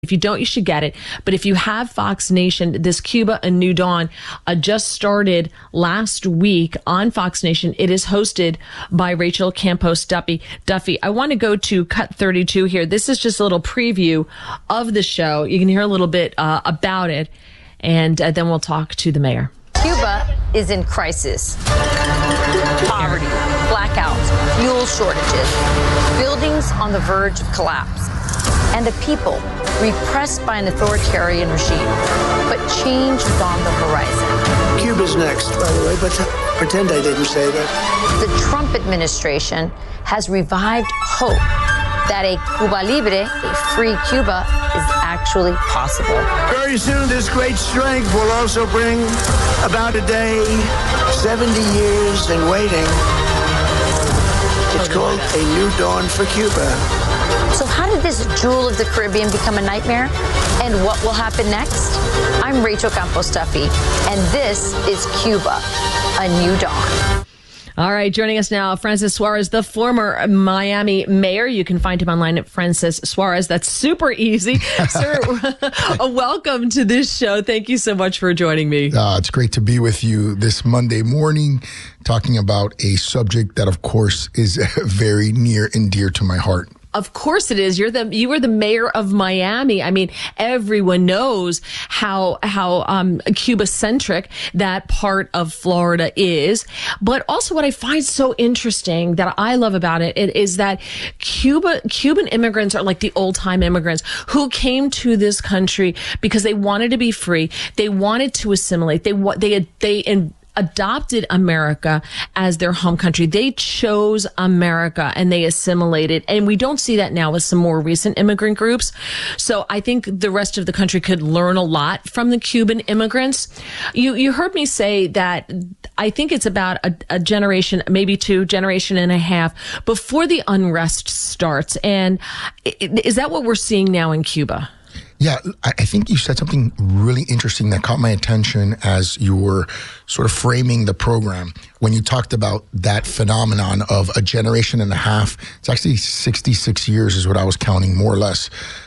If you don't, you should get it. But if you have Fox Nation, this Cuba A New Dawn just started last week on Fox Nation. It is hosted by Rachel Campos Duffy. I want to go to Cut 32 here. This is just a little preview of the show. You can hear a little bit about it, and then we'll talk to the mayor. Cuba is in crisis. Poverty, blackouts, fuel shortages, buildings on the verge of collapse, and a people repressed by an authoritarian regime. But change is on the horizon. Cuba's next, by the way, but pretend I didn't say that. The Trump administration has revived hope that a Cuba Libre, a free Cuba, is actually possible. Very soon, this great strength will also bring about a day, 70 years in waiting. It's called A New Dawn for Cuba. So how did this jewel of the Caribbean become a nightmare? And what will happen next? I'm Rachel Campos Duffy, and this is Cuba, A New Dawn. All right, joining us now, Francis Suarez, the former Miami mayor. You can find him online at Francis Suarez. That's super easy. Sir, welcome to this show. Thank you so much for joining me. It's great to be with you this Monday morning, talking about a subject that, of course, is very near and dear to my heart. Of course it is. You were the mayor of Miami. I mean, everyone knows how Cuba-centric that part of Florida is. But also what I find so interesting that I love about it is that Cuban immigrants are like the old-time immigrants who came to this country because they wanted to be free. They wanted to assimilate. They adopted America as their home country. They chose America and they assimilated. And we don't see that now with some more recent immigrant groups. So I think the rest of the country could learn a lot from the Cuban immigrants. You heard me say that I think it's about a generation, maybe generation and a half before the unrest starts. And is that what we're seeing now in Cuba? Yeah, I think you said something really interesting that caught my attention as you were sort of framing the program. When you talked about that phenomenon of a generation and a half, it's actually 66 years is what I was counting, more or less,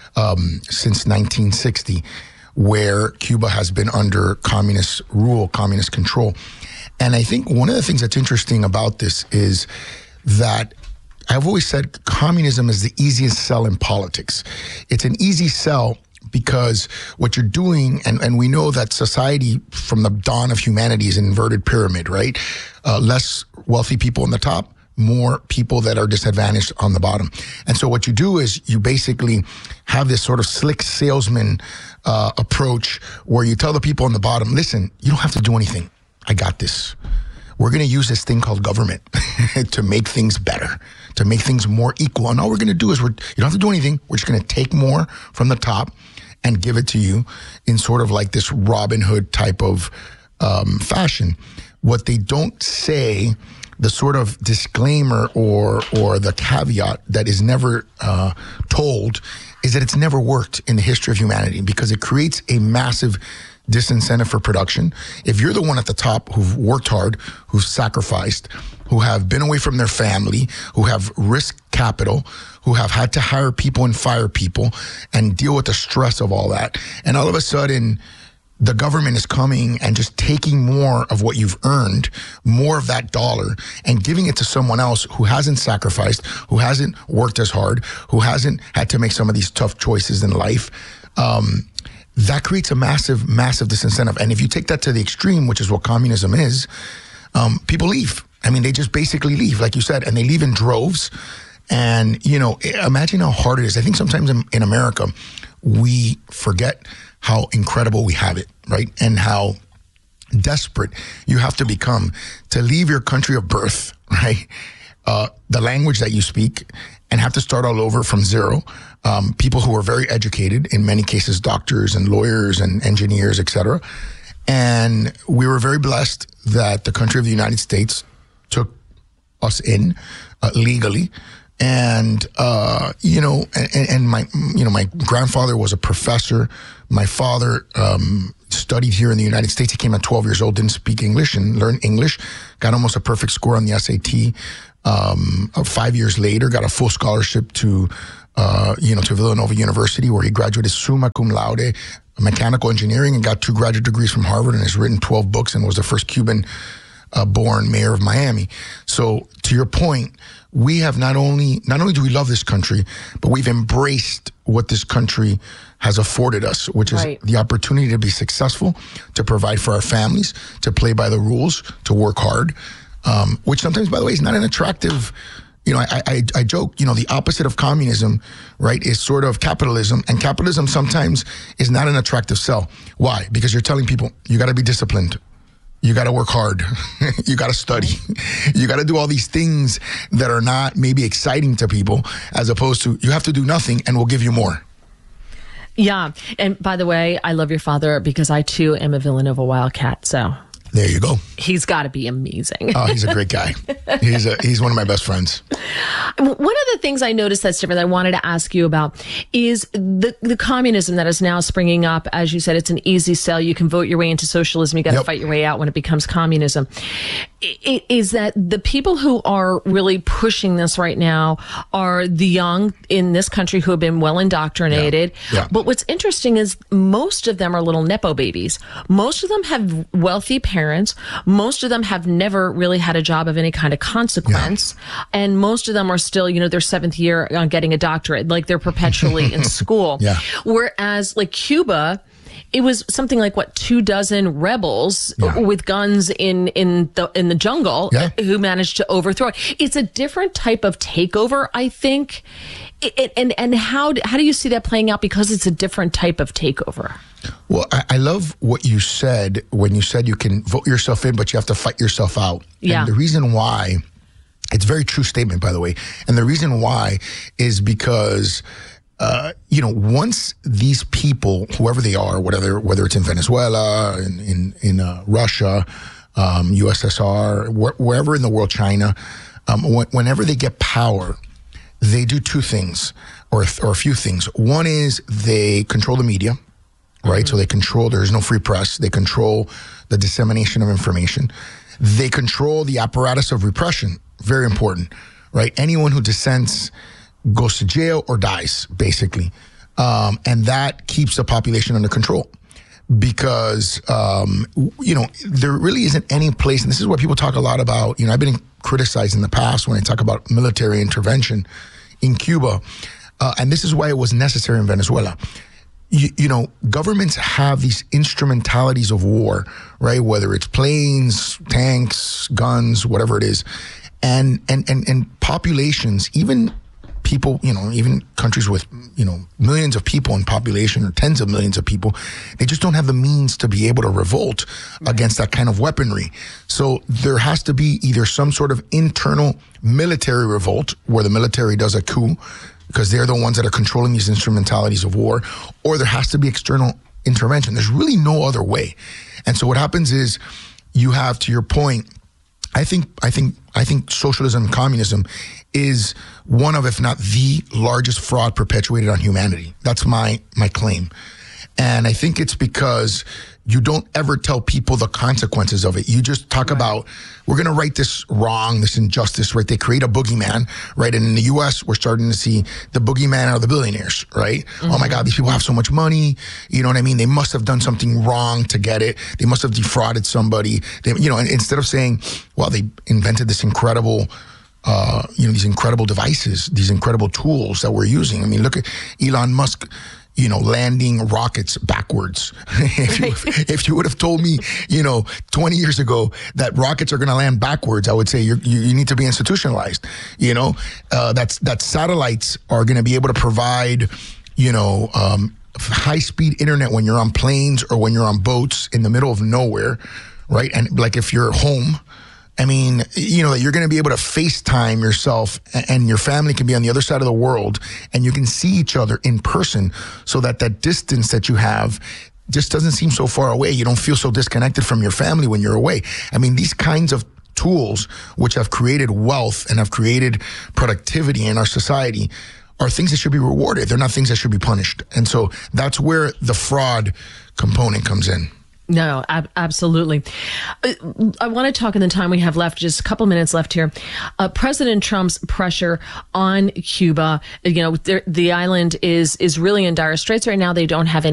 since 1960, where Cuba has been under communist rule, communist control. And I think one of the things that's interesting about this is that I've always said communism is the easiest sell in politics. It's an easy sell because what you're doing, and we know that society from the dawn of humanity is an inverted pyramid, right? Less wealthy people on the top, more people that are disadvantaged on the bottom. And so what you do is you basically have this sort of slick salesman approach where you tell the people on the bottom, listen, you don't have to do anything. I got this. We're going to use this thing called government to make things better, to make things more equal. And all we're going to do is you don't have to do anything. We're just going to take more from the top and give it to you in sort of like this Robin Hood type of fashion. What they don't say, the sort of disclaimer or the caveat that is never told, is that it's never worked in the history of humanity because it creates a massive disincentive for production. If you're the one at the top who've worked hard, who've sacrificed, who have been away from their family, who have risked capital, who have had to hire people and fire people and deal with the stress of all that, and all of a sudden the government is coming and just taking more of what you've earned, more of that dollar, and giving it to someone else who hasn't sacrificed, who hasn't worked as hard, who hasn't had to make some of these tough choices in life, that creates a massive, massive disincentive. And if you take that to the extreme, which is what communism is, people leave. I mean, they just basically leave, like you said, and they leave in droves. And, you know, imagine how hard it is. I think sometimes in America, we forget how incredible we have it, right? And how desperate you have to become to leave your country of birth, right? The language that you speak, and have to start all over from zero. People who are very educated, in many cases doctors and lawyers and engineers, et cetera. And we were very blessed that the country of the United States took us in legally. And, my grandfather was a professor. My father studied here in the United States. He came at 12 years old, didn't speak English and learned English, got almost a perfect score on the SAT. 5 years later, got a full scholarship to to Villanova University, where he graduated summa cum laude, mechanical engineering, and got 2 graduate degrees from Harvard, and has written 12 books and was the first Cuban born mayor of Miami. So to your point, we have not only do we love this country, but we've embraced what this country has afforded us, which is the opportunity to be successful, to provide for our families, to play by the rules, to work hard, which sometimes, by the way, is not an attractive. I joke, the opposite of communism, right, is sort of capitalism. And capitalism sometimes is not an attractive sell. Why? Because you're telling people, you got to be disciplined. You got to work hard. You got to study. You got to do all these things that are not maybe exciting to people, as opposed to you have to do nothing and we'll give you more. Yeah. And by the way, I love your father because I too am a Villanova Wildcat. So there you go. He's got to be amazing. Oh, he's a great guy. He's one of my best friends. One of the things I noticed that's different that I wanted to ask you about is the communism that is now springing up. As you said, it's an easy sell. You can vote your way into socialism. You got to fight your way out when it becomes communism. Is that the people who are really pushing this right now are the young in this country who have been well indoctrinated. Yeah. But what's interesting is most of them are little Nepo babies. Most of them have wealthy parents. Most of them have never really had a job of any kind of consequence. Yeah. And most of them are still, their 7th year on getting a doctorate, like they're perpetually in school. Yeah. Whereas like Cuba, it was something like 24 rebels with guns in the jungle who managed to overthrow it. It's a different type of takeover, I think. And how do you see that playing out because it's a different type of takeover? Well, I love what you said when you said you can vote yourself in, but you have to fight yourself out. Yeah. And the reason why, it's a very true statement, by the way. And the reason why is because, once these people, whoever they are, whether it's in Venezuela, in Russia, USSR, wherever in the world, China, whenever they get power, they do 2 things or a few things. One is they control the media. Right. So they control, there's no free press. They control the dissemination of information. They control the apparatus of repression. Very important. Right. Anyone who dissents goes to jail or dies, basically. And that keeps the population under control because, there really isn't any place. And this is what people talk a lot about. I've been criticized in the past when I talk about military intervention in Cuba. And this is why it was necessary in Venezuela. Governments have these instrumentalities of war, right? Whether it's planes, tanks, guns, whatever it is. And populations, even people, even countries with, millions of people in population or tens of millions of people, they just don't have the means to be able to revolt against that kind of weaponry. So there has to be either some sort of internal military revolt where the military does a coup, because they're the ones that are controlling these instrumentalities of war, or there has to be external intervention. There's really no other way. And so what happens is you have, to your point, I think socialism and communism is one of, if not the largest fraud perpetuated on humanity. That's my claim. And I think it's because you don't ever tell people the consequences of it. You just talk about, we're going to right this wrong, this injustice, right? They create a boogeyman, right? And in the U.S., we're starting to see the boogeyman are the billionaires, right? Mm-hmm. Oh my God, these people have so much money. You know what I mean? They must have done something wrong to get it. They must have defrauded somebody. And instead of saying, well, they invented this incredible, these incredible devices, these incredible tools that we're using. I mean, look at Elon Musk, landing rockets backwards. If you would have told me, 20 years ago that rockets are going to land backwards, I would say you need to be institutionalized. That satellites are going to be able to provide, high-speed internet when you're on planes or when you're on boats in the middle of nowhere, right? And like if you're home, I mean, that you're going to be able to FaceTime yourself and your family can be on the other side of the world and you can see each other in person so that distance that you have just doesn't seem so far away. You don't feel so disconnected from your family when you're away. I mean, these kinds of tools which have created wealth and have created productivity in our society are things that should be rewarded. They're not things that should be punished. And so that's where the fraud component comes in. No, absolutely. I want to talk in the time we have left, just a couple minutes left here. President Trump's pressure on Cuba. The island is really in dire straits right now. They don't have any